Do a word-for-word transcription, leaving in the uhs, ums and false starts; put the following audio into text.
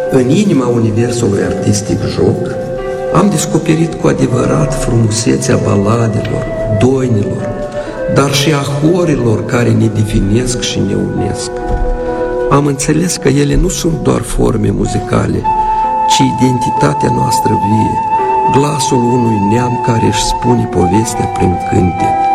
În inima universului artistic joc, am descoperit cu adevărat frumusețea baladelor, doinilor, dar și a horilor care ne definesc și ne unesc. Am înțeles că ele nu sunt doar forme muzicale, ci identitatea noastră vie, glasul unui neam care își spune povestea prin cânte.